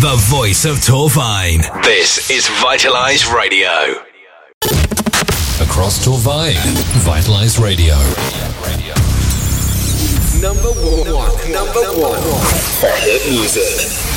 The voice of Torvine. This is Vitalize Radio. Across Torvine, Vitalize Radio. Number one. Hit music.